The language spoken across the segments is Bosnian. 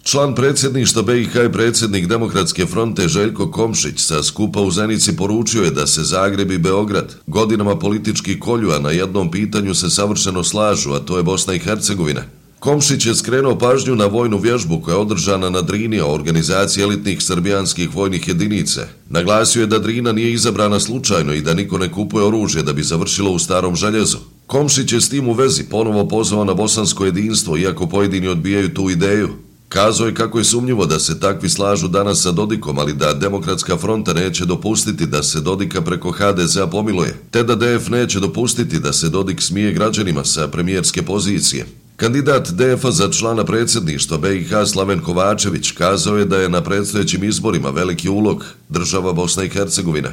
Član predsjedništva BiH i predsjednik Demokratske fronte Željko Komšić sa skupa u Zenici poručio je da se Zagreb i Beograd godinama politički kolju, a na jednom pitanju se savršeno slažu, a to je Bosna i Hercegovina. Komšić je skrenuo pažnju na vojnu vježbu koja je održana na Drini o organizaciji elitnih srbijanskih vojnih jedinica. Naglasio je da Drina nije izabrana slučajno i da niko ne kupuje oružje da bi završilo u starom željezu. Komšić je s tim u vezi ponovo pozvao na bosansko jedinstvo, iako pojedini odbijaju tu ideju. Kazao je kako je sumnjivo da se takvi slažu danas sa Dodikom, ali da Demokratska fronta neće dopustiti da se Dodika preko HDZ-a pomiluje, te da DF neće dopustiti da se Dodik smije građanima sa premijerske pozicije. Kandidat DF-a za člana predsjedništva BiH Slaven Kovačević kazao je da je na predstojećim izborima veliki ulog država Bosna i Hercegovina.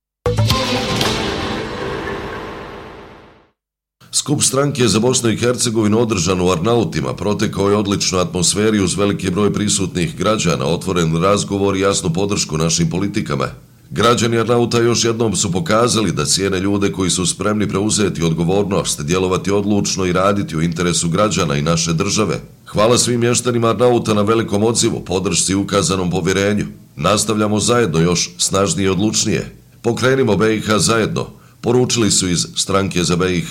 Skup stranke za Bosnu i Hercegovinu održan u Arnautima protekao je odličnu atmosferi uz veliki broj prisutnih građana, otvoren razgovor i jasnu podršku našim politikama. Građani Arnauta još jednom su pokazali da cijene ljude koji su spremni preuzeti odgovornost, djelovati odlučno i raditi u interesu građana i naše države. Hvala svim mještanima Arnauta na velikom odzivu, podršci i ukazanom povjerenju. Nastavljamo zajedno još snažnije i odlučnije. Pokrenimo BiH zajedno, poručili su iz stranke za BiH.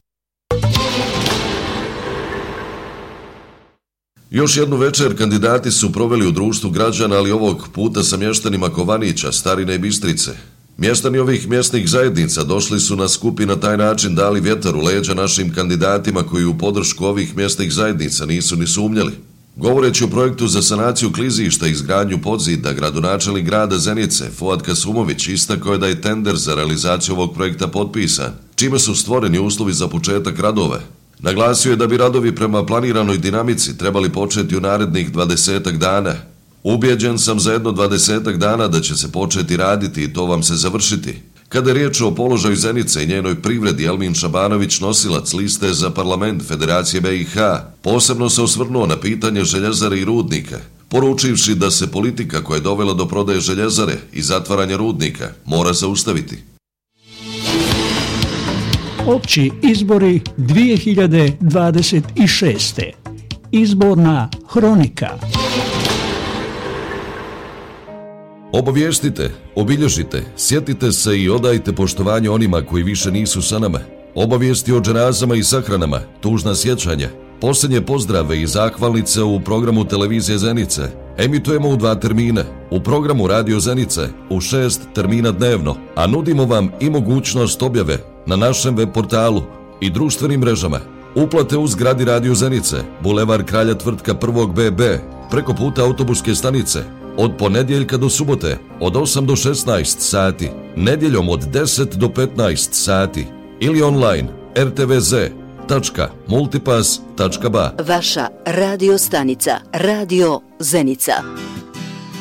Još jednu večer kandidati su proveli u društvu građana, ali ovog puta sa mještanima Kovanića, Starine i Bistrice. Mještani ovih mjesnih zajednica došli su na skup i na taj način dali vjetar u leđa našim kandidatima koji u podršku ovih mjesnih zajednica nisu ni sumnjali. Govoreći o projektu za sanaciju klizišta i izgradnju podzida, gradonačelnik grada Zenice, Fuad Kasumović, istakao je da je tender za realizaciju ovog projekta potpisan, čime su stvoreni uslovi za početak radova. Naglasio je da bi radovi prema planiranoj dinamici trebali početi u narednih 20 dana. Ubijeđen sam za jedno 20 dana da će se početi raditi i to vam se završiti. Kada je riječ o položaju Zenice i njenoj privredi, Elmin Šabanović, nosilac liste za parlament Federacije BiH, posebno se osvrnuo na pitanje željezare i rudnika, poručivši da se politika koja je dovela do prodaje željezare i zatvaranja rudnika mora zaustaviti. Opći izbori 2026. Izborna hronika. Obavještite, obilježite, sjetite se i odajte poštovanje onima koji više nisu sa nama. Obavijesti o dženazama i sahranama, tužna sjećanja, posljednje pozdrave i zahvalnice u programu televizije Zenice. Emitujemo u 2 termina, u programu Radio Zenice u 6 termina dnevno, a nudimo vam i mogućnost objave na našem web portalu i društvenim mrežama. Uplate u zgradi Radio Zenice, Bulevar Kralja Tvrtka 1. BB, preko puta autobuske stanice, od ponedjeljka do subote, od 8 do 16 sati, nedjeljom od 10 do 15 sati, ili online rtvz.multipass.ba. Vaša radio stanica, Radio Zenica.